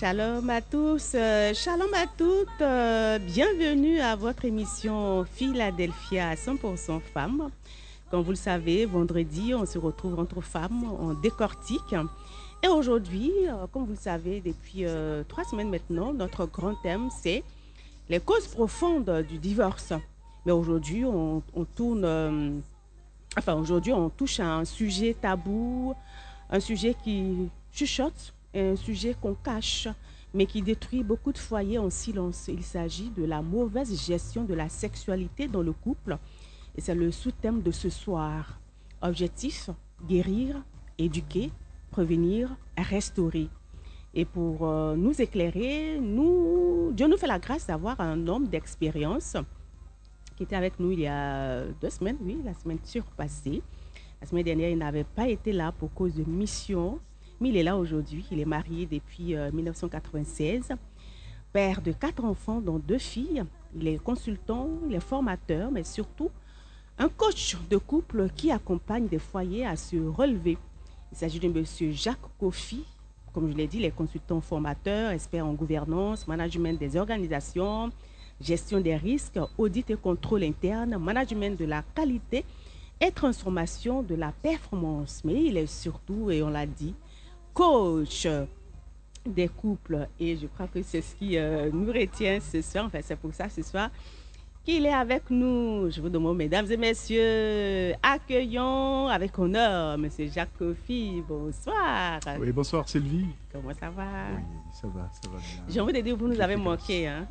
Shalom à tous, shalom à toutes, bienvenue à votre émission Philadelphia à 100% femmes. Comme vous le savez, vendredi, on se retrouve entre femmes, on décortique. Et aujourd'hui, comme vous le savez, depuis 3 semaines maintenant, notre grand thème, c'est les causes profondes du divorce. Mais aujourd'hui, on tourne... aujourd'hui, on touche à un sujet tabou, un sujet qui chuchote, un sujet qu'on cache, mais qui détruit beaucoup de foyers en silence. Il s'agit de la mauvaise gestion de la sexualité dans le couple. Et c'est le sous-thème de ce soir. Objectif, guérir, éduquer, prévenir, restaurer. Et pour nous éclairer, Dieu nous fait la grâce d'avoir un homme d'expérience qui était avec nous il y a 2 semaines, oui, la semaine surpassée. La semaine dernière, il n'avait pas été là pour cause de mission, mais il est là aujourd'hui. Il est marié depuis 1996, père de 4 enfants, dont 2 filles. Il est consultant, il est formateur, mais surtout un coach de couple qui accompagne des foyers à se relever. Il s'agit de M. Jacques Kofi. Comme je l'ai dit, il est consultant formateur, expert en gouvernance, management des organisations, gestion des risques, audit et contrôle interne, management de la qualité et transformation de la performance. Mais il est surtout, et on l'a dit, coach des couples. Et je crois que c'est ce qui nous retient ce soir. Enfin, c'est pour ça ce soir qu'il est avec nous. Je vous demande, mesdames et messieurs, accueillons avec honneur M. Jacques Kofi. Bonsoir. Oui, bonsoir Sylvie. Comment ça va? Oui, ça va bien. J'ai envie de dire, vous nous avez manqué. Hein?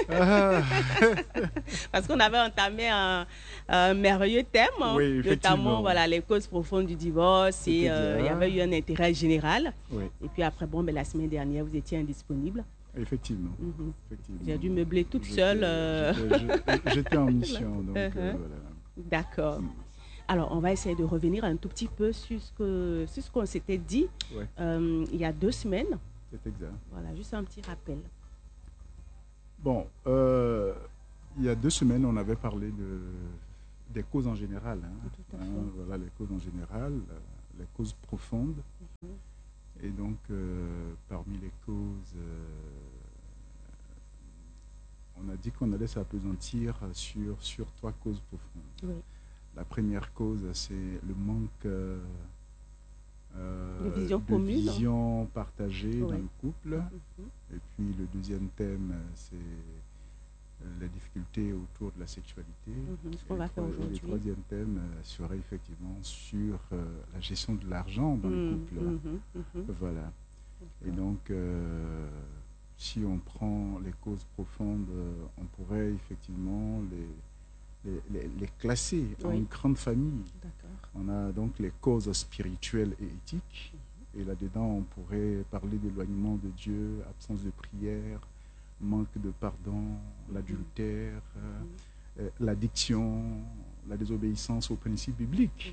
Parce qu'on avait entamé un merveilleux thème, oui, notamment voilà, les causes profondes du divorce. Et il y avait eu un intérêt général. Oui. Et puis après, bon, la semaine dernière, vous étiez indisponible. Effectivement. J'ai dû meubler toute seule. J'étais en mission, donc voilà. D'accord. Alors, on va essayer de revenir un tout petit peu sur ce qu'on s'était dit il y a 2 semaines. C'est exact. Voilà, juste un petit rappel. Bon, il y a 2 semaines, on avait parlé des causes en général. Tout à fait. Voilà, les causes en général, les causes profondes. Et donc, parmi les causes, on a dit qu'on allait s'appesantir sur 3 causes profondes. Oui. La première cause, c'est le manque de vision partagée dans le couple. Et puis, le deuxième thème, c'est la difficulté autour de la sexualité. Ce qu'on va faire aujourd'hui. Le troisième thème serait effectivement sur la gestion de l'argent dans le couple. Voilà. Et donc, si on prend les causes profondes, on pourrait effectivement les classer en une grande famille. On a donc les causes spirituelles et éthiques. Et là-dedans, on pourrait parler d'éloignement de Dieu, absence de prière, manque de pardon, l'adultère, l'addiction, la désobéissance aux principes bibliques.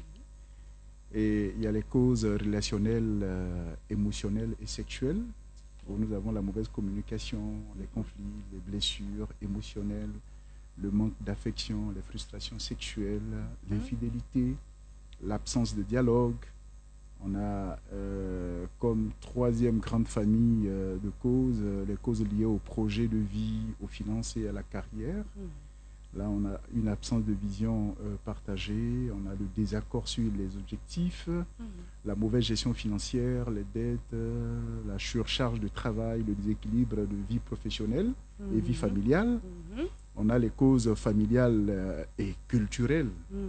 Et il y a les causes relationnelles, émotionnelles et sexuelles, où nous avons la mauvaise communication, les conflits, les blessures émotionnelles, le manque d'affection, les frustrations sexuelles, l'infidélité, l'absence de dialogue. On a comme 3e grande famille de causes, les causes liées au projet de vie, aux finances et à la carrière. Là, on a une absence de vision partagée, on a le désaccord sur les objectifs, la mauvaise gestion financière, les dettes, la surcharge de travail, le déséquilibre de vie professionnelle et vie familiale. On a les causes familiales et culturelles.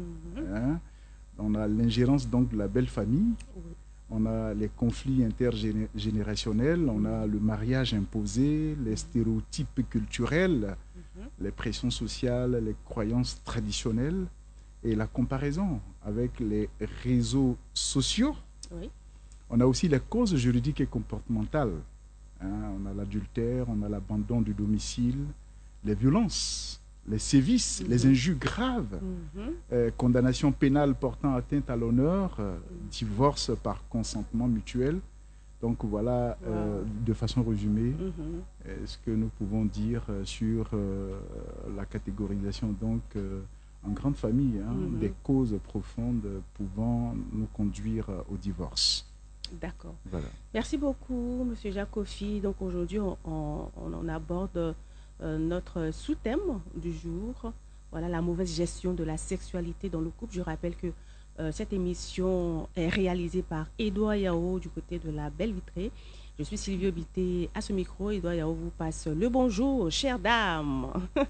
On a l'ingérence donc de la belle famille. On a les conflits intergénérationnels, on a le mariage imposé, les stéréotypes culturels, les pressions sociales, les croyances traditionnelles et la comparaison avec les réseaux sociaux. On a aussi les causes juridiques et comportementales. On a l'adultère, on a l'abandon du domicile, les violences, les sévices, les injures graves, condamnation pénale portant atteinte à l'honneur, divorce par consentement mutuel. Donc voilà, de façon résumée, ce que nous pouvons dire sur la catégorisation donc en grande famille, des causes profondes pouvant nous conduire au divorce. D'accord. Voilà. Merci beaucoup, Monsieur Jacofi. Donc aujourd'hui, on aborde notre sous-thème du jour. Voilà, la mauvaise gestion de la sexualité dans le couple. Je rappelle que cette émission est réalisée par Édouard Yao du côté de la Belle Vitrée. Je suis Sylvie Obité à ce micro. Édouard Yao vous passe le bonjour, chère dame.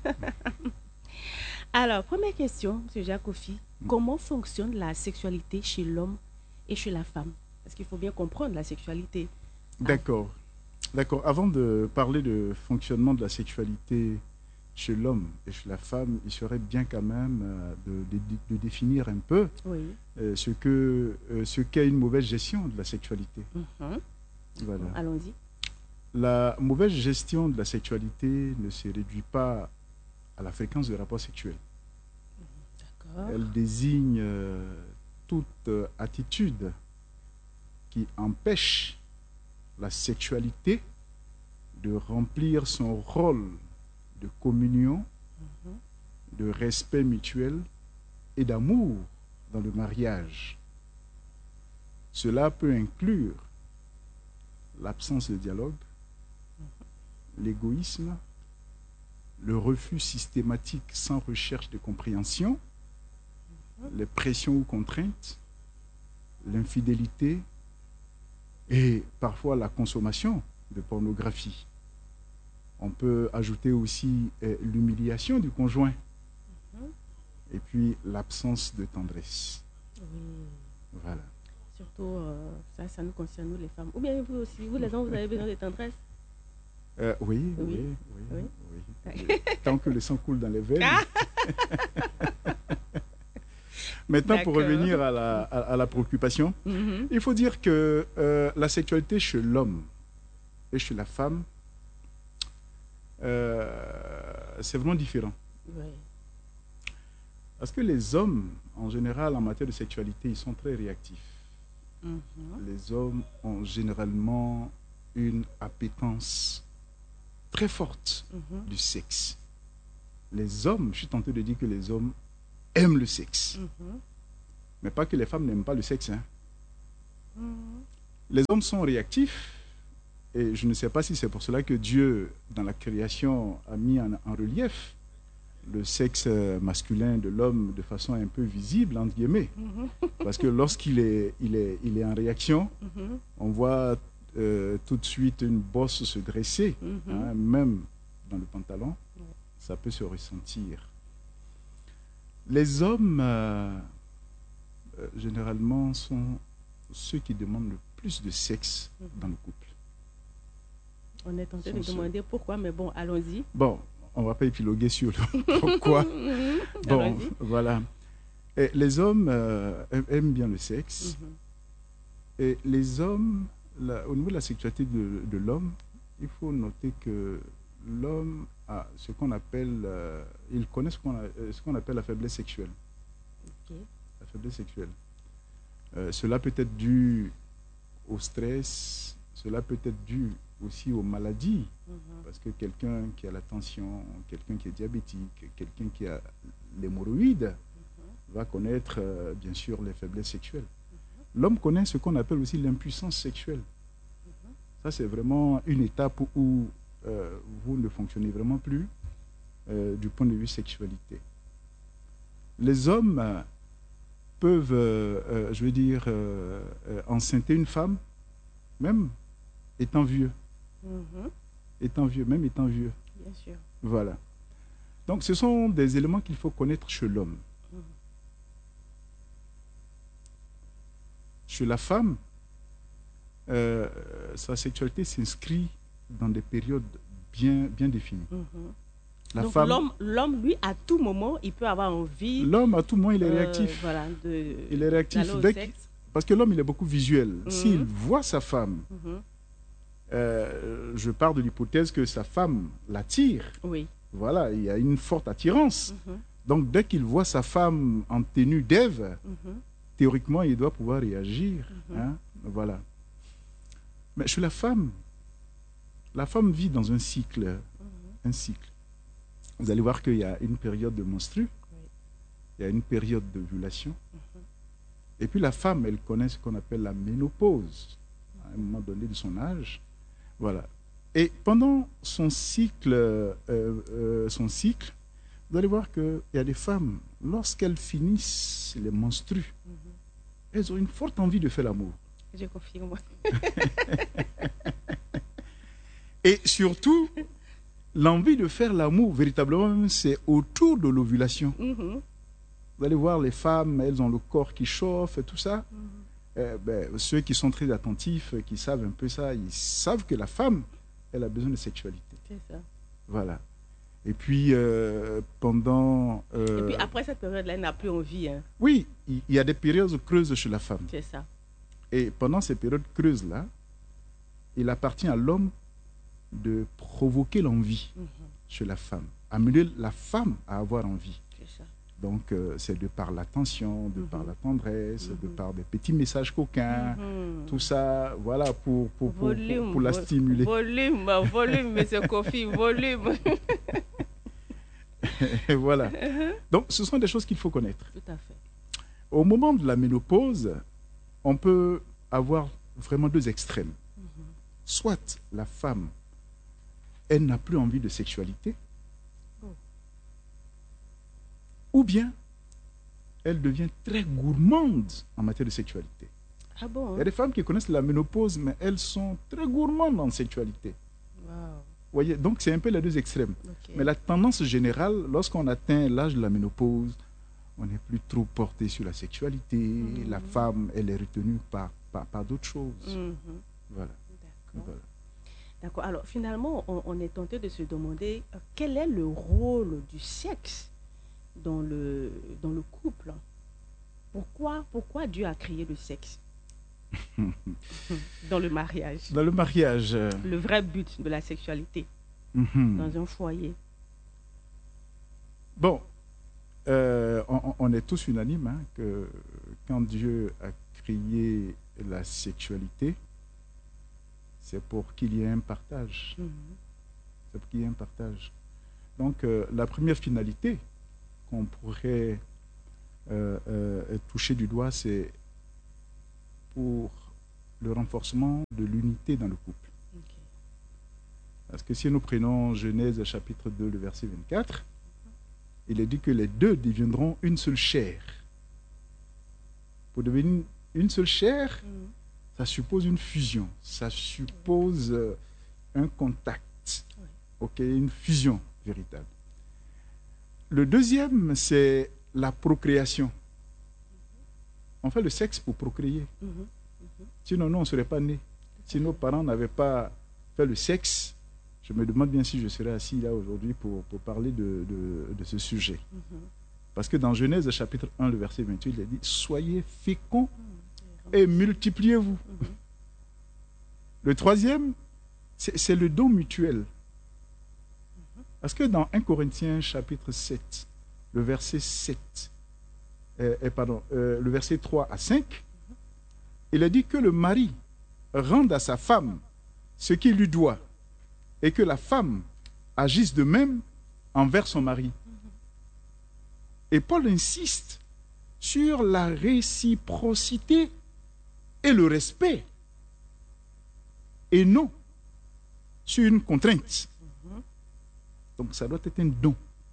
Alors, première question, Monsieur Jacofi. Comment fonctionne la sexualité chez l'homme et chez la femme? Parce qu'il faut bien comprendre la sexualité. D'accord. D'accord. Avant de parler de fonctionnement de la sexualité chez l'homme et chez la femme, il serait bien quand même de définir un peu ce qu'est une mauvaise gestion de la sexualité. Voilà. Bon, allons-y. La mauvaise gestion de la sexualité ne se réduit pas à la fréquence de rapports sexuels. Elle désigne toute attitude qui empêche la sexualité de remplir son rôle de communion, de respect mutuel et d'amour dans le mariage. Cela peut inclure l'absence de dialogue, l'égoïsme, le refus systématique sans recherche de compréhension, les pressions ou contraintes, l'infidélité et parfois la consommation de pornographie. On peut ajouter aussi l'humiliation du conjoint et puis l'absence de tendresse. Oui. Voilà. Surtout, ça nous concerne, nous les femmes. Ou bien vous aussi, vous les hommes, vous avez besoin de tendresse? Oui. Tant que le sang coule dans les veines. Maintenant, pour revenir à la préoccupation, il faut dire que la sexualité chez l'homme et chez la femme, c'est vraiment différent. Oui. Parce que les hommes, en général, en matière de sexualité, ils sont très réactifs. Les hommes ont généralement une appétence très forte du sexe. Les hommes, je suis tenté de dire que les hommes aiment le sexe. Mais pas que les femmes n'aiment pas le sexe. Les hommes sont réactifs et je ne sais pas si c'est pour cela que Dieu, dans la création, a mis en relief le sexe masculin de l'homme de façon un peu visible, entre guillemets. Parce que lorsqu'il est en réaction, on voit tout de suite une bosse se dresser, même dans le pantalon, ça peut se ressentir. Les hommes, généralement, sont ceux qui demandent le plus de sexe dans le couple. On est tenté de demander pourquoi, mais bon, allons-y. Bon, on ne va pas épiloguer sur le pourquoi. Bon, voilà. Et les hommes aiment bien le sexe. Et les hommes, au niveau de la sexualité de l'homme, il faut noter que l'homme a ce qu'on appelle, il connaît ce qu'on appelle la faiblesse sexuelle. La faiblesse sexuelle. Cela peut être dû au stress, cela peut être dû aussi aux maladies, parce que quelqu'un qui a la tension, quelqu'un qui est diabétique, quelqu'un qui a l'hémorroïde va connaître bien sûr les faiblesses sexuelles. L'homme connaît ce qu'on appelle aussi l'impuissance sexuelle. Ça, c'est vraiment une étape où vous ne fonctionnez vraiment plus du point de vue sexualité. Les hommes peuvent, je veux dire, enceinter une femme, même étant vieux. Même étant vieux. Bien sûr. Voilà. Donc, ce sont des éléments qu'il faut connaître chez l'homme. Chez la femme, sa sexualité s'inscrit dans des périodes bien définies. Donc l'homme, lui, à tout moment, il peut avoir envie. L'homme, à tout moment, il est réactif. Voilà, il est réactif. Parce que l'homme, il est beaucoup visuel. S'il voit sa femme, je pars de l'hypothèse que sa femme l'attire. Oui. Voilà, il y a une forte attirance. Donc, dès qu'il voit sa femme en tenue d'Ève, théoriquement, il doit pouvoir réagir. Voilà. Mais chez la femme vit dans un cycle. Un cycle. Vous allez voir qu'il y a une période de menstru, il y a une période d'ovulation. Et puis la femme, elle connaît ce qu'on appelle la ménopause. un moment donné de son âge. Voilà. Et pendant son cycle, vous allez voir qu'il y a des femmes, lorsqu'elles finissent les menstrues, elles ont une forte envie de faire l'amour. Je confirme. Et surtout, l'envie de faire l'amour, véritablement, c'est autour de l'ovulation. Vous allez voir, les femmes, elles ont le corps qui chauffe et tout ça. Ceux qui sont très attentifs, qui savent un peu ça, ils savent que la femme, elle a besoin de sexualité. C'est ça. Voilà. Et puis, pendant... Et puis après cette période-là, elle n'a plus envie. Hein. Oui, il y a des périodes creuses chez la femme. C'est ça. Et pendant ces périodes creuses-là, il appartient à l'homme de provoquer l'envie chez la femme, amener la femme à avoir envie. C'est ça. Donc, c'est de par l'attention, de par la tendresse, de par des petits messages coquins, tout ça, voilà, pour la stimuler. Volume, monsieur Kofi, volume. Voilà. Donc, ce sont des choses qu'il faut connaître. Tout à fait. Au moment de la ménopause, on peut avoir vraiment deux extrêmes. Soit la femme, elle n'a plus envie de sexualité, ou bien elle devient très gourmande en matière de sexualité. Ah bon? Il y a des femmes qui connaissent la ménopause, mais elles sont très gourmandes en sexualité. Wow. Vous voyez, donc c'est un peu les deux extrêmes. Okay. Mais la tendance générale, lorsqu'on atteint l'âge de la ménopause, on n'est plus trop porté sur la sexualité. La femme, elle est retenue par d'autres choses. Voilà. D'accord. D'accord. Alors finalement, on est tenté de se demander quel est le rôle du sexe dans le couple. Pourquoi Dieu a créé le sexe dans le mariage? Dans le mariage. Le vrai but de la sexualité dans un foyer. Bon, on est tous unanimes hein, que quand Dieu a créé la sexualité, c'est pour qu'il y ait un partage. C'est pour qu'il y ait un partage. Donc, la première finalité qu'on pourrait toucher du doigt, c'est pour le renforcement de l'unité dans le couple. Okay. Parce que si nous prenons Genèse chapitre 2, le verset 24, il est dit que les deux deviendront une seule chair. Pour devenir une seule chair, ça suppose une fusion, ça suppose un contact, une fusion véritable. Le deuxième, c'est la procréation. On fait le sexe pour procréer. Sinon, nous, on ne serait pas nés. Si nos parents n'avaient pas fait le sexe, je me demande bien si je serais assis là aujourd'hui pour parler de ce sujet. Parce que dans Genèse chapitre 1, le verset 28, il est dit « Soyez féconds et multipliez-vous ». Le troisième, c'est le don mutuel. Parce que dans 1 Corinthiens chapitre 7, le verset 3 à 5, il est dit que le mari rende à sa femme ce qu'il lui doit et que la femme agisse de même envers son mari. Et Paul insiste sur la réciprocité et le respect et non sur une contrainte. Donc ça doit être un don.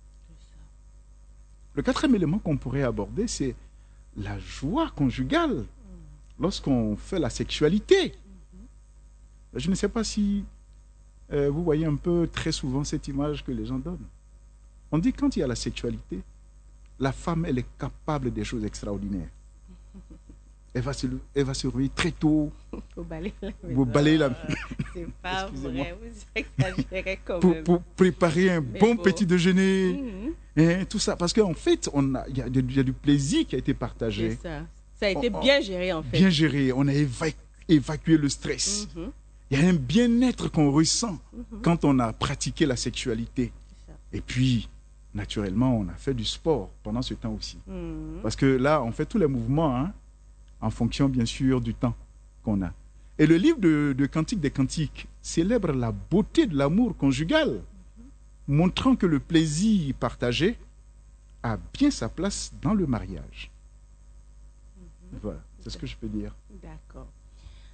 Le quatrième élément qu'on pourrait aborder, c'est la joie conjugale lorsqu'on fait la sexualité. Je ne sais pas si vous voyez un peu très souvent cette image que les gens donnent. On dit quand il y a la sexualité, la femme, elle est capable des choses extraordinaires. Elle va se réveiller très tôt. Pour balayer la maison. C'est pas vrai, vous exagérez quand même. Pour préparer un bon petit déjeuner, tout ça. Parce qu'en fait, il y a du plaisir qui a été partagé. C'est ça. Ça a été bien géré, en fait. Bien géré. On a évacué le stress. Il y a un bien-être qu'on ressent quand on a pratiqué la sexualité. Et puis, naturellement, on a fait du sport pendant ce temps aussi. Parce que là, on fait tous les mouvements, en fonction, bien sûr, du temps qu'on a. Et le livre de Cantique des Cantiques célèbre la beauté de l'amour conjugal, montrant que le plaisir partagé a bien sa place dans le mariage. Voilà, c'est ce que je peux dire. D'accord.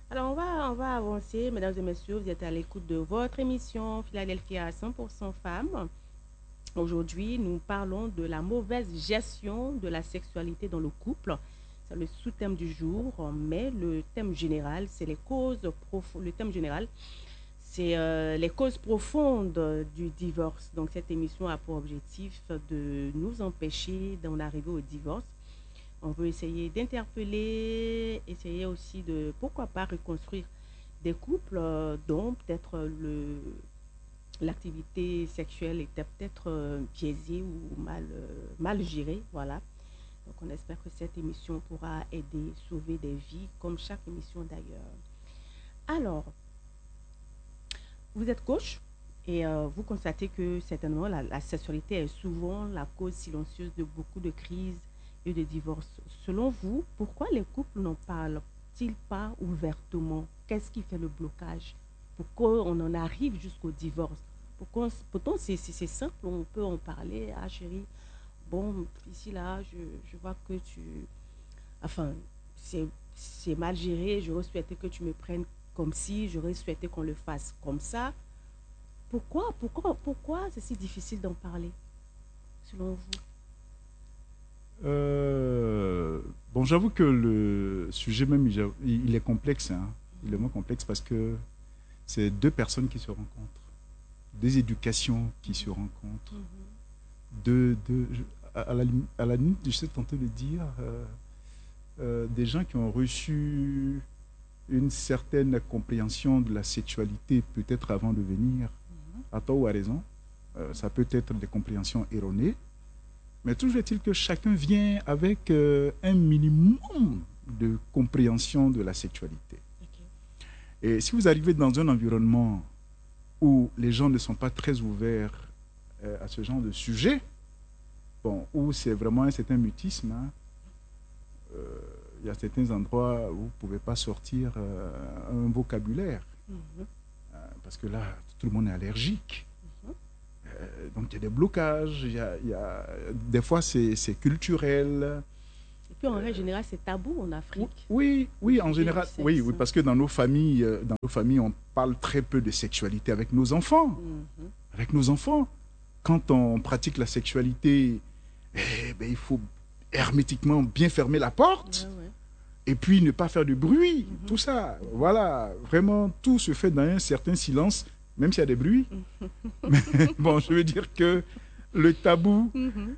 Alors, on va avancer, mesdames et messieurs. Vous êtes à l'écoute de votre émission Philadelphia à 100% femmes. Aujourd'hui, nous parlons de la mauvaise gestion de la sexualité dans le couple. C'est le sous-thème du jour, mais le thème général, c'est les causes profondes. Le thème général, c'est les causes profondes du divorce. Donc, cette émission a pour objectif de nous empêcher d'en arriver au divorce. On veut essayer d'interpeller, essayer aussi de, pourquoi pas, reconstruire des couples dont peut-être l'activité sexuelle était peut-être biaisée ou mal gérée. Voilà. Donc, on espère que cette émission pourra aider, sauver des vies, comme chaque émission d'ailleurs. Alors, vous êtes coach et vous constatez que certainement la sexualité est souvent la cause silencieuse de beaucoup de crises et de divorces. Selon vous, pourquoi les couples n'en parlent-ils pas ouvertement? Qu'est-ce qui fait le blocage? Pourquoi on en arrive jusqu'au divorce? Pourtant, c'est simple, on peut en parler. Ah chérie, bon, ici, là, je vois que tu... Enfin, c'est mal géré, j'aurais souhaité que tu me prennes comme si, j'aurais souhaité qu'on le fasse comme ça. Pourquoi c'est si difficile d'en parler, selon vous? Bon, j'avoue que le sujet même, il est complexe. Hein. Il est vraiment complexe parce que c'est deux personnes qui se rencontrent, deux éducations qui se rencontrent, à la limite, je sais tenter de dire, des gens qui ont reçu une certaine compréhension de la sexualité peut-être avant de venir, à tort ou à raison. Ça peut être des compréhensions erronées. Mais toujours est-il que chacun vient avec un minimum de compréhension de la sexualité. Okay. Et si vous arrivez dans un environnement où les gens ne sont pas très ouverts à ce genre de sujet, bon, où c'est vraiment un certain mutisme, hein, il y a certains endroits où vous ne pouvez pas sortir un vocabulaire. Parce que là, tout le monde est allergique. Donc il y a des blocages, des fois c'est culturel. Et puis en règle générale, c'est tabou en Afrique. Oui, en général, oui, parce que dans nos familles, on parle très peu de sexualité avec nos enfants. Avec nos enfants, quand on pratique la sexualité, il faut hermétiquement bien fermer la porte. Et puis ne pas faire de bruit, tout ça. Voilà, vraiment, tout se fait dans un certain silence, même s'il y a des bruits. Mais bon, je veux dire que le tabou,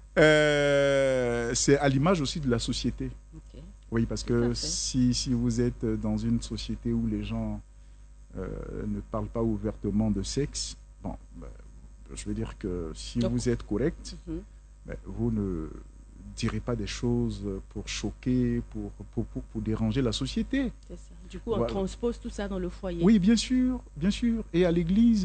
c'est à l'image aussi de la société. Okay. Oui, parce que si vous êtes dans une société où les gens ne parlent pas ouvertement de sexe, bon, je veux dire que si vous êtes correct, vous ne direz pas des choses pour choquer, pour déranger la société. C'est ça. Du coup, on transpose tout ça dans le foyer. Oui, bien sûr, bien sûr. Et à l'église...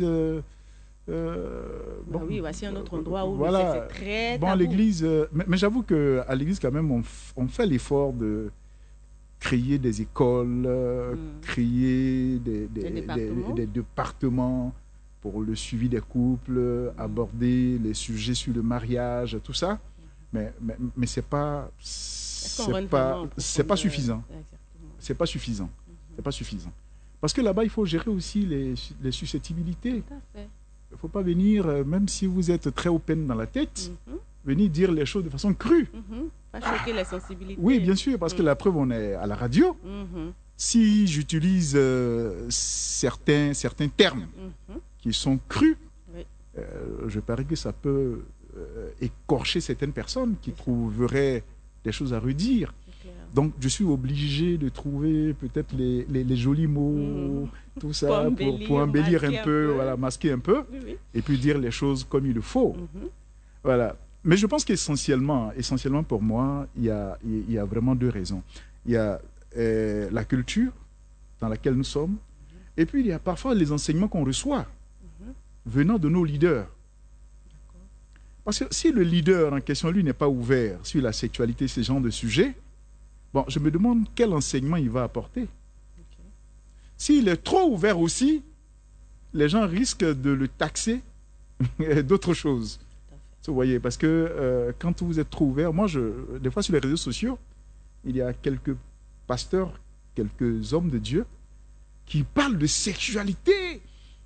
oui, voici un autre endroit où c'est très tabou. Bon, à l'église... mais j'avoue qu'à l'église, quand même, on fait l'effort de créer des écoles, créer des départements pour le suivi des couples, aborder les sujets sur le mariage, tout ça. Mais c'est pas suffisant. C'est pas suffisant. C'est pas suffisant. Parce que là-bas, il faut gérer aussi les susceptibilités. Tout à fait. Il ne faut pas venir, même si vous êtes très open dans la tête, venir dire les choses de façon crue. Pas choquer les sensibilités. Oui, bien sûr, parce que la preuve, on est à la radio. Si j'utilise certains termes qui sont crus, je parie que ça peut écorcher certaines personnes qui trouveraient des choses à redire. Donc, je suis obligé de trouver peut-être les jolis mots, tout ça, pour embellir un peu, voilà, masquer un peu, et puis dire les choses comme il le faut. Voilà. Mais je pense qu'essentiellement pour moi, il y a vraiment deux raisons. Il y a la culture dans laquelle nous sommes, et puis il y a parfois les enseignements qu'on reçoit venant de nos leaders. Parce que si le leader en question, lui, n'est pas ouvert sur la sexualité, ce genre de sujet, bon, je me demande quel enseignement il va apporter. S'il est trop ouvert aussi, les gens risquent de le taxer d'autres choses. Vous voyez, parce que quand vous êtes trop ouvert, moi, des fois sur les réseaux sociaux, il y a quelques pasteurs, quelques hommes de Dieu qui parle de sexualité.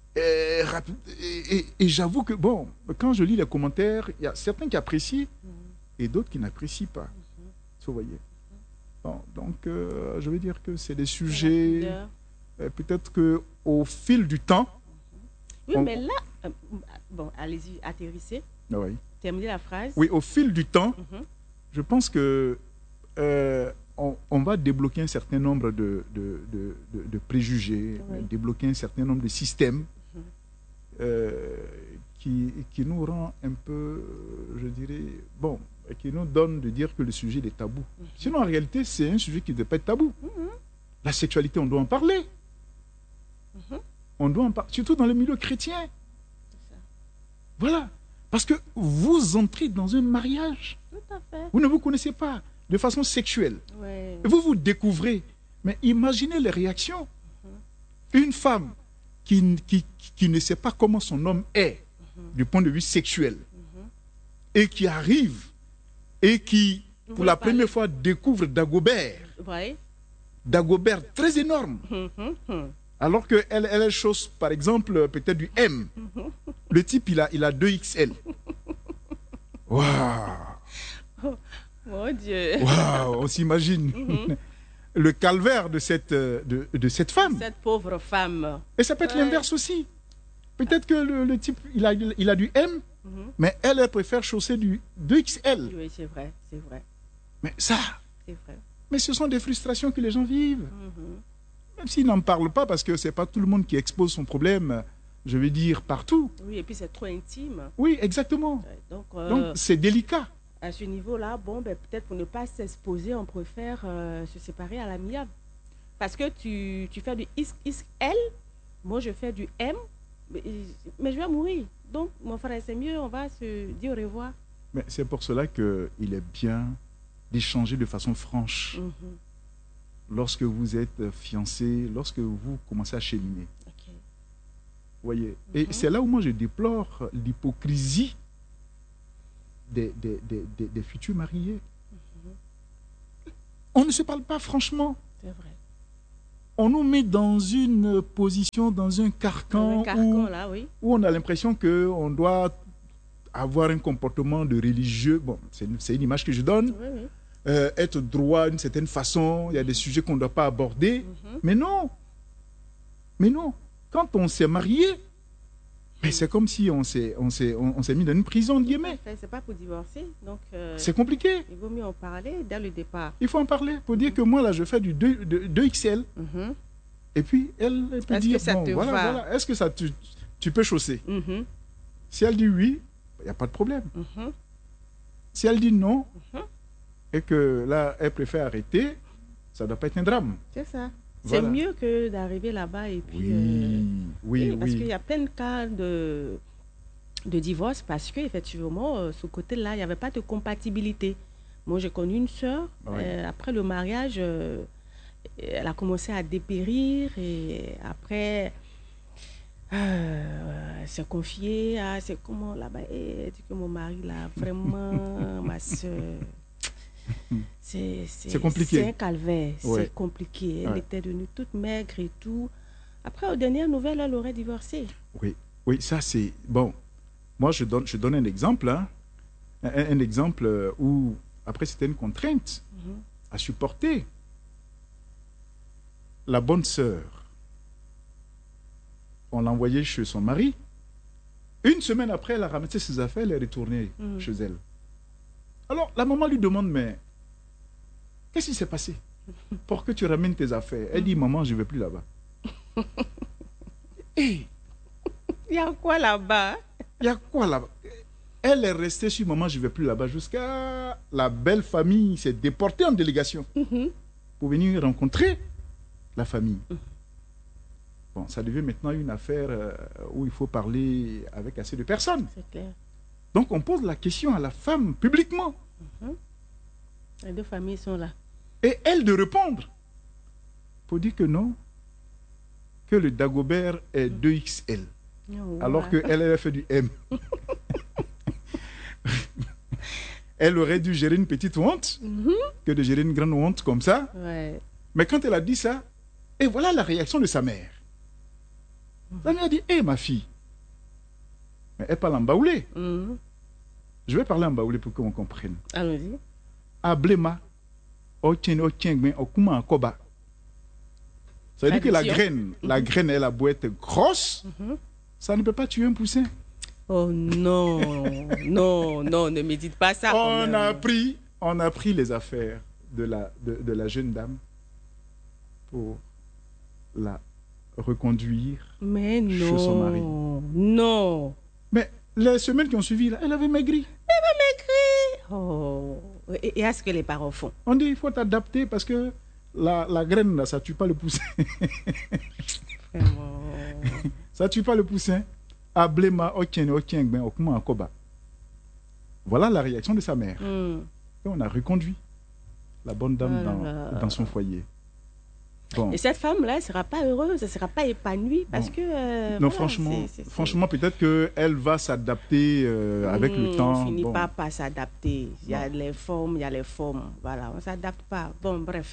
Et j'avoue que, bon, quand je lis les commentaires, il y a certains qui apprécient et d'autres qui n'apprécient pas. Vous voyez. Bon, donc, je veux dire que c'est des sujets, peut-être qu'au fil du temps... Oui, mais là, bon, allez-y, atterrissez. Oui. Terminez la phrase. Oui, au fil du temps, je pense que on va débloquer un certain nombre de préjugés, débloquer un certain nombre de systèmes qui nous rend un peu, je dirais, bon, qui nous donne de dire que le sujet est tabou. Sinon, en réalité, c'est un sujet qui ne doit pas être tabou. La sexualité, on doit en parler. On doit en parler, surtout dans le milieu chrétien. Voilà. Parce que vous entrez dans un mariage. Tout à fait. Vous ne vous connaissez pas de façon sexuelle. Ouais. Vous vous découvrez. Mais imaginez les réactions. Une femme qui ne sait pas comment son homme est du point de vue sexuel et qui arrive et qui, pour la première fois, découvre Dagobert. Ouais. Dagobert très énorme. Alors qu'elle elle chose, par exemple, peut-être du M. Le type, il a 2XL. Waouh! Oh, mon Dieu! Waouh! On s'imagine le calvaire de cette femme. Cette pauvre femme. Et ça peut être l'inverse aussi. Peut-être que le type, il a du M, mais elle préfère chausser du 2XL. Oui, c'est vrai, c'est vrai. Mais ça, c'est vrai. Mais ce sont des frustrations que les gens vivent. Même s'ils n'en parlent pas, parce que ce n'est pas tout le monde qui expose son problème, je veux dire, partout. Oui, et puis c'est trop intime. Oui, exactement. Donc c'est délicat. À ce niveau-là, bon, ben, peut-être pour ne pas s'exposer, on préfère se séparer à l'amiable. Parce que tu fais du XL, moi je fais du M, mais je vais mourir. Donc, mon frère, c'est mieux, on va se dire au revoir. Mais c'est pour cela qu'il est bien d'échanger de façon franche. Lorsque vous êtes fiancé, lorsque vous commencez à cheminer. Okay. Vous voyez. Et c'est là où moi je déplore l'hypocrisie des futurs mariés. On ne se parle pas franchement. C'est vrai. On nous met dans une position, dans un carcan, où on a l'impression qu'on doit avoir un comportement de religieux. Bon, c'est une image que je donne. Oui, oui. Être droit d'une certaine façon, il y a des sujets qu'on ne doit pas aborder. Mais non. Mais non. Quand on s'est marié, mais c'est comme si on s'est mis dans une prison, de guillemets. C'est pas pour divorcer. Donc, c'est compliqué. Il vaut mieux en parler dès le départ. Il faut en parler pour dire que moi, là, je fais du 2XL. Et puis, elle peut dire, que ça te va? Voilà. Est-ce que ça tu peux chausser? Si elle dit oui, il n'y a pas de problème. Si elle dit non, et que là, elle préfère arrêter, ça ne doit pas être un drame. C'est ça. Voilà. C'est mieux que d'arriver là-bas et puis... Oui. Parce qu'il y a plein de cas de divorce parce qu'effectivement, ce côté-là, il n'y avait pas de compatibilité. Moi, j'ai connu une sœur. Après le mariage, elle a commencé à dépérir et après... s'est confiée à... C'est comment là-bas? Elle dit que mon mari, là, vraiment, ma soeur... C'est compliqué. C'est un calvaire, c'est compliqué. Elle était devenue toute maigre et tout. Après, aux dernières nouvelles, elle aurait divorcé. Oui, ça c'est... Bon, moi je donne un exemple. Hein. Un exemple où, après c'était une contrainte à supporter. La bonne sœur, on l'a envoyée chez son mari. Une semaine après, elle a ramassé ses affaires, elle est retournée chez elle. Alors, la maman lui demande, mais qu'est-ce qui s'est passé pour que tu ramènes tes affaires? Elle dit, maman, je ne vais plus là-bas. Il y a quoi là-bas? Il y a quoi là-bas? Elle est restée sur maman, je ne vais plus là-bas, jusqu'à la belle famille s'est déportée en délégation pour venir rencontrer la famille. Bon, ça devient maintenant une affaire où il faut parler avec assez de personnes. C'est clair. Donc, on pose la question à la femme publiquement. Les deux familles sont là. Et elle de répondre. Pour dire que non, que le Dagobert est 2XL. Alors qu'elle a fait du M. Elle aurait dû gérer une petite honte que de gérer une grande honte comme ça. Mais quand elle a dit ça, Et voilà la réaction de sa mère. La mère dit, hé ma fille, mais elle parle en baoulé. Je vais parler en baoulé pour qu'on comprenne. Allons-y. Ablema, okuma akoba. Ça veut dire que la graine, elle a beau être grosse, ça ne peut pas tuer un poussin. Oh non, non, non, ne me dites pas ça. On a pris les affaires de la jeune dame pour la reconduire chez son mari. Non. Mais les semaines qui ont suivi, là, elle avait maigri. Oh. Et est-ce que les parents font? On dit il faut t'adapter parce que la graine, là, ça ne tue pas le poussin. Vraiment. Ça ne tue pas le poussin. Voilà la réaction de sa mère. Et on a reconduit la bonne dame dans son foyer. Bon. Et cette femme-là, elle ne sera pas heureuse, elle ne sera pas épanouie parce que... non, voilà, franchement, peut-être qu'elle va s'adapter avec le temps. On ne finit pas par s'adapter. Il y a les formes, il y a les formes. Voilà, on ne s'adapte pas. Bon, bref.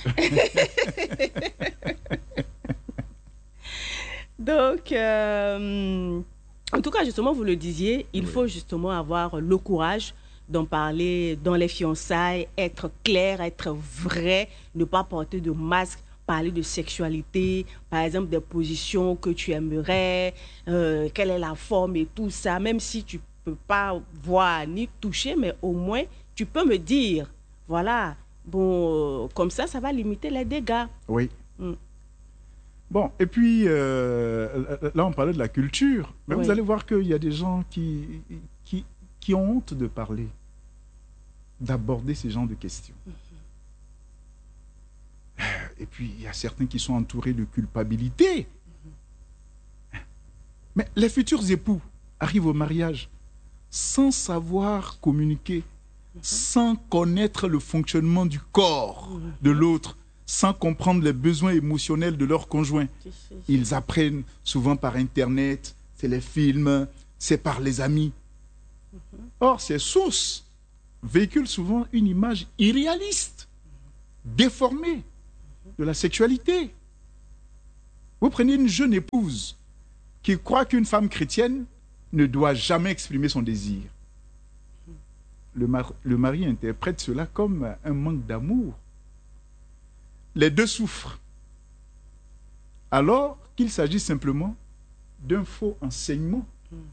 Donc, en tout cas, justement, vous le disiez, il faut justement avoir le courage d'en parler dans les fiançailles, être clair, être vrai, ne pas porter de masque, parler de sexualité, par exemple des positions que tu aimerais, quelle est la forme et tout ça, même si tu ne peux pas voir ni toucher, mais au moins tu peux me dire, voilà, bon, comme ça va limiter les dégâts. Oui. Bon, et puis, là on parlait de la culture, mais vous allez voir qu'il y a des gens qui ont honte de parler, d'aborder ce genre de questions. Et puis, il y a certains qui sont entourés de culpabilité. Mais les futurs époux arrivent au mariage sans savoir communiquer, sans connaître le fonctionnement du corps de l'autre, sans comprendre les besoins émotionnels de leur conjoint. Ils apprennent souvent par Internet, c'est les films, c'est par les amis. Or, ces sources véhiculent souvent une image irréaliste, déformée de la sexualité. Vous prenez une jeune épouse qui croit qu'une femme chrétienne ne doit jamais exprimer son désir. Le mari interprète cela comme un manque d'amour. Les deux souffrent. Alors qu'il s'agit simplement d'un faux enseignement.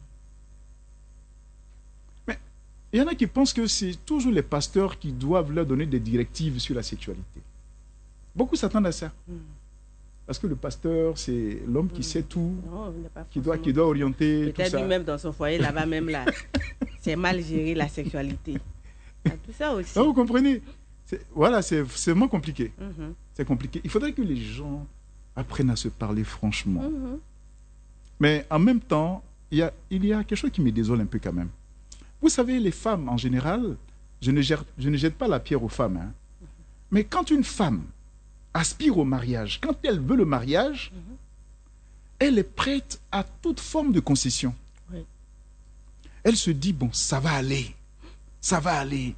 Mais il y en a qui pensent que c'est toujours les pasteurs qui doivent leur donner des directives sur la sexualité. Beaucoup s'attendent à ça. Parce que le pasteur, c'est l'homme qui sait tout, qui doit orienter tout ça. Peut-être lui-même dans son foyer, là-bas même là, c'est mal géré la sexualité. Tout ça aussi. Ah, vous comprenez? Voilà, c'est vraiment compliqué. C'est compliqué. Il faudrait que les gens apprennent à se parler franchement. Mais en même temps, il y a quelque chose qui me désole un peu quand même. Vous savez, les femmes en général, je ne jette pas la pierre aux femmes. Hein. Mais quand une femme aspire au mariage, quand elle veut le mariage, elle est prête à toute forme de concession. Elle se dit, bon, ça va aller. Ça va aller.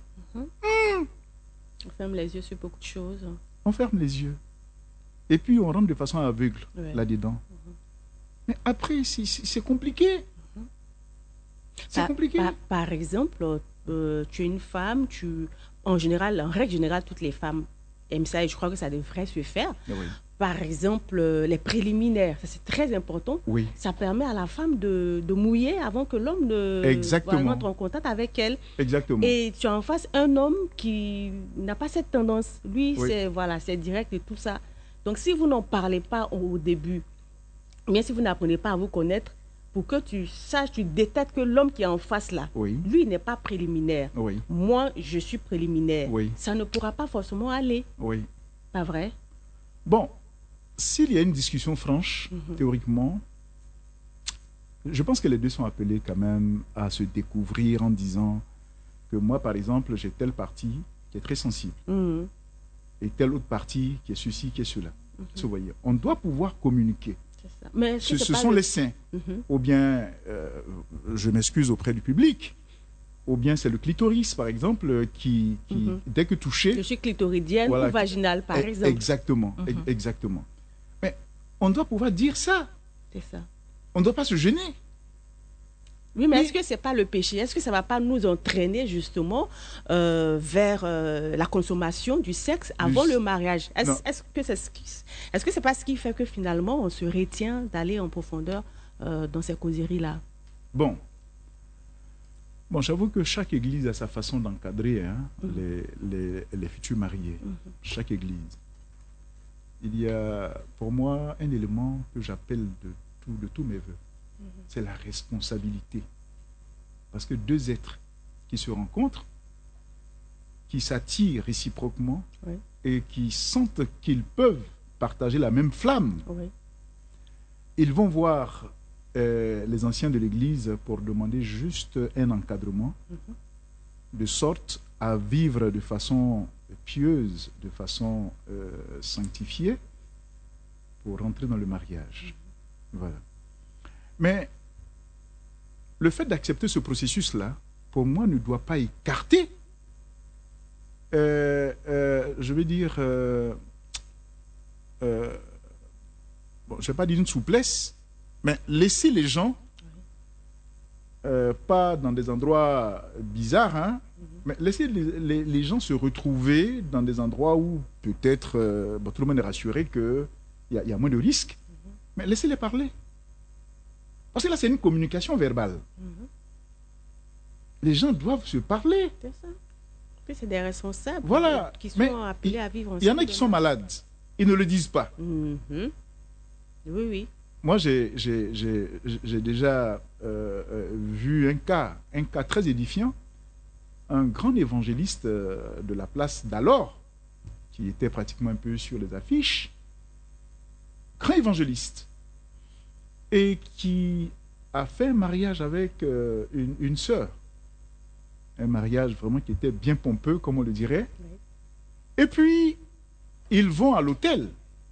On ferme les yeux sur beaucoup de choses. On ferme les yeux. Et puis on rentre de façon aveugle là-dedans. Mais après, c'est compliqué. C'est compliqué. Par exemple, tu es une femme, en règle générale, toutes les femmes aiment ça et je crois que ça devrait se faire. Par exemple, les préliminaires, ça c'est très important. Ça permet à la femme de mouiller avant que l'homme ne rentre en contact avec elle. Exactement. Et tu as en face un homme qui n'a pas cette tendance. Lui, c'est direct et tout ça. Donc, si vous n'en parlez pas au début, bien si vous n'apprenez pas à vous connaître, pour que tu saches, tu détectes que l'homme qui est en face là, lui n'est pas préliminaire. Moi, je suis préliminaire. Ça ne pourra pas forcément aller. Pas vrai? Bon. S'il y a une discussion franche, théoriquement, je pense que les deux sont appelés quand même à se découvrir en disant que moi, par exemple, j'ai telle partie qui est très sensible et telle autre partie qui est ceci, qui est cela. Vous voyez, on doit pouvoir communiquer. Mais ce sont les seins. Ou bien, je m'excuse auprès du public, ou bien c'est le clitoris, par exemple, qui dès que touché... Je suis clitoridienne ou vaginale, par exemple. Exactement, exactement. on doit pouvoir dire ça. C'est ça. On ne doit pas se gêner. Oui, mais est-ce que ce n'est pas le péché? Est-ce que ça ne va pas nous entraîner justement vers la consommation du sexe avant le mariage? Est-ce que c'est pas ce qui fait que finalement on se retient d'aller en profondeur dans ces causeries-là? Bon, j'avoue que chaque église a sa façon d'encadrer les futurs mariés. Chaque église. Il y a pour moi un élément que j'appelle de tous mes voeux. C'est la responsabilité. Parce que deux êtres qui se rencontrent, qui s'attirent réciproquement et qui sentent qu'ils peuvent partager la même flamme, ils vont voir les anciens de l'Église pour demander juste un encadrement, de sorte à vivre de façon pieuse, de façon sanctifiée, pour rentrer dans le mariage. Voilà. Mais le fait d'accepter ce processus-là, pour moi, ne doit pas écarter, je vais dire, je ne vais pas dire une souplesse, mais laisser les gens, pas dans des endroits bizarres, hein, mais laisser les gens se retrouver dans des endroits où peut-être tout le monde est rassuré qu'il y a moins de risques, mais laissez-les parler. Parce que là, c'est une communication verbale. Les gens doivent se parler. C'est ça. Puis c'est des responsables qui sont appelés à vivre ensemble. Il y en a qui sont malades. Ils ne le disent pas. Oui, oui. Moi, j'ai déjà vu un cas très édifiant. Un grand évangéliste de la place d'alors, qui était pratiquement un peu sur les affiches, grand évangéliste, et qui a fait un mariage avec une sœur. Un mariage vraiment qui était bien pompeux, comme on le dirait. Oui. Et puis, ils vont à l'hôtel.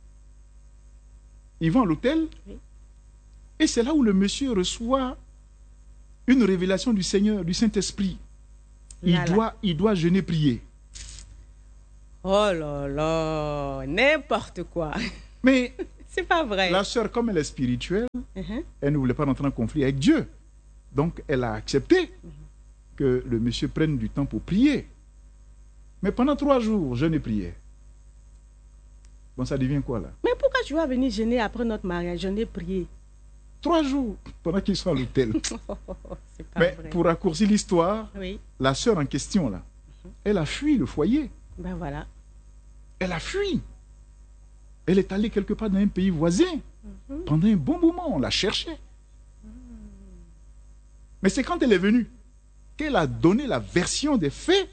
Oui. Et c'est là où le monsieur reçoit une révélation du Seigneur, du Saint-Esprit. Il doit jeûner, prier. Oh là là, n'importe quoi. Mais c'est pas vrai. La sœur, comme elle est spirituelle, elle ne voulait pas rentrer en conflit avec Dieu. Donc, elle a accepté que le monsieur prenne du temps pour prier. Mais pendant 3 jours, jeûne et prière. Bon, ça devient quoi là? Mais pourquoi tu vas venir jeûner après notre mariage, jeûner, prier? 3 jours pendant qu'ils sont à l'hôtel. C'est pas Mais vrai. Pour raccourcir l'histoire, la sœur en question là, elle a fui le foyer. Ben voilà. Elle a fui. Elle est allée quelque part dans un pays voisin. Pendant un bon moment, on la cherchait. Mais c'est quand elle est venue qu'elle a donné la version des faits.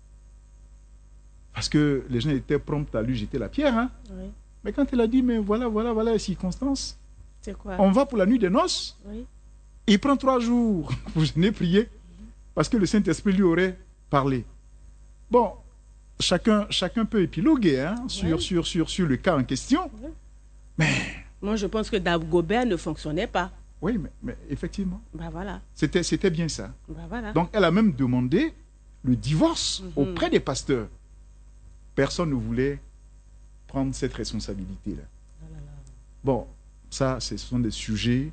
Parce que les gens étaient prompts à lui jeter la pierre. Hein? Oui. Mais quand elle a dit, mais voilà les circonstances. C'est quoi? On va pour la nuit des noces. Oui. Il prend 3 jours pour jeûner, prier. Parce que le Saint-Esprit lui aurait parlé. Bon, chacun peut épiloguer sur le cas en question. Oui. Mais... Moi, je pense que Dagobert ne fonctionnait pas. Oui, mais effectivement. Ben voilà. C'était bien ça. Ben voilà. Donc, elle a même demandé le divorce auprès des pasteurs. Personne ne voulait prendre cette responsabilité-là. Bon, ça, ce sont des sujets.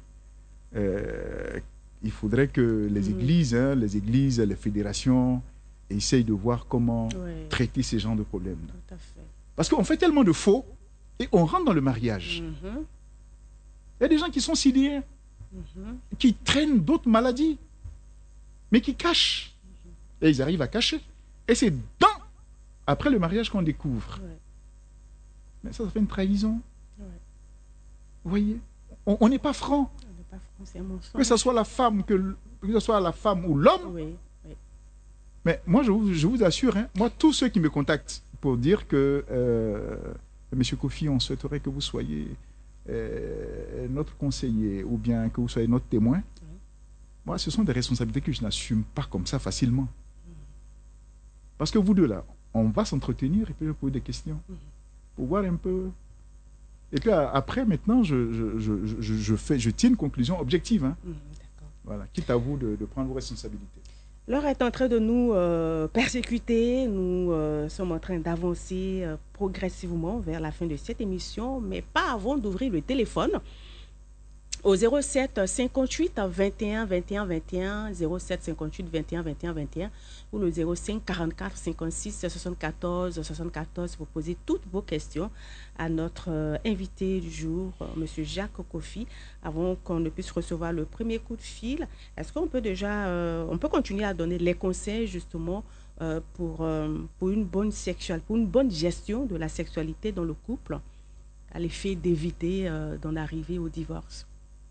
Il faudrait que les églises, les fédérations essayent de voir comment traiter ces genres de problèmes. Tout à fait. Parce qu'on fait tellement de faux et on rentre dans le mariage. Il y a des gens qui sont sidérés, qui traînent d'autres maladies, mais qui cachent. Et ils arrivent à cacher. Et c'est après le mariage qu'on découvre. Mais ça fait une trahison. Vous voyez, on n'est pas franc. On n'est pas franc, c'est un mensonge. Que ce soit la femme, que ce soit la femme ou l'homme. Oui. Mais moi, je vous assure, moi, tous ceux qui me contactent pour dire que Monsieur Kofi, on souhaiterait que vous soyez notre conseiller ou bien que vous soyez notre témoin. Moi, ce sont des responsabilités que je n'assume pas comme ça facilement. Parce que vous deux là, on va s'entretenir et puis je poser des questions pour voir un peu. Et puis après, maintenant, je tiens une conclusion objective. Voilà, quitte à vous de prendre vos responsabilités. L'heure est en train de nous persécuter. Nous sommes en train d'avancer progressivement vers la fin de cette émission, mais pas avant d'ouvrir le téléphone au 07 58 21 21 21, 07 58 21 21 21 ou le 05 44 56 74 74 pour poser toutes vos questions à notre invité du jour, M. Jacques Kofi, avant qu'on ne puisse recevoir le premier coup de fil. Est-ce qu'on peut déjà, on peut continuer à donner les conseils justement pour une bonne sexualité, pour une bonne gestion de la sexualité dans le couple, à l'effet d'éviter d'en arriver au divorce?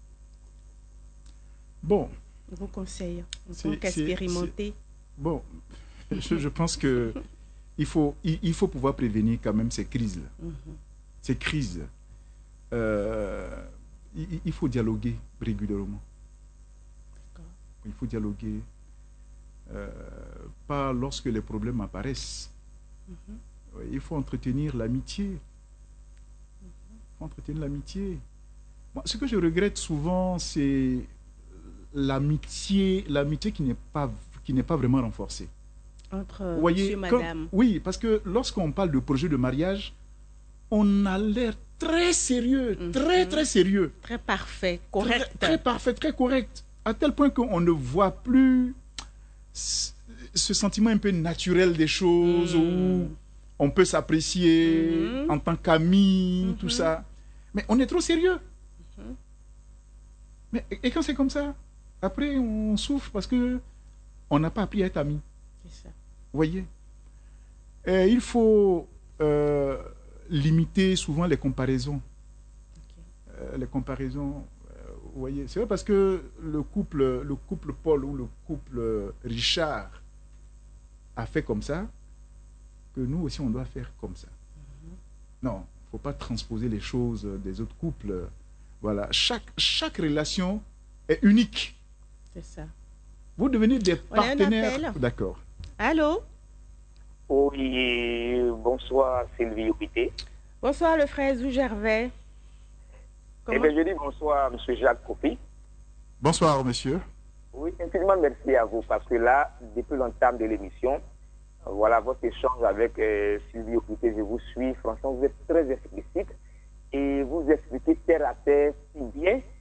Bon. Vos conseils en tant qu'expérimenté. Bon, je pense que il faut pouvoir prévenir quand même ces crises-là. Ces crises. Il faut dialoguer régulièrement. Il faut dialoguer. Pas lorsque les problèmes apparaissent. Il faut entretenir l'amitié. Bon, ce que je regrette souvent, c'est l'amitié qui n'est pas vraiment renforcée. Entre monsieur et madame. Oui, parce que lorsqu'on parle de projet de mariage, on a l'air très sérieux, très sérieux. Très parfait, correct. Très parfait, très correct. À tel point qu'on ne voit plus ce sentiment un peu naturel des choses où on peut s'apprécier en tant qu'amis, tout ça. Mais on est trop sérieux. Et quand c'est comme ça, après, on souffre parce qu'on n'a pas appris à être amis. C'est ça. Vous voyez? Et il faut limiter souvent les comparaisons. Les comparaisons, vous voyez? C'est vrai parce que le couple Paul ou le couple Richard a fait comme ça, que nous aussi, on doit faire comme ça. Non, il ne faut pas transposer les choses des autres couples. Voilà. Chaque relation est unique. C'est ça. Vous devenez des partenaires. Un appel. D'accord. Allô? Oui, bonsoir Sylvie Oupité. Bonsoir le frère Zou Gervais. Eh bien, je dis bonsoir M. Jacques Kofi. Bonsoir monsieur. Oui, infiniment merci à vous parce que là, depuis l'entame de l'émission, voilà votre échange avec Sylvie Oupité, je vous suis. Franchement, vous êtes très explicite et vous expliquez terre à terre si bien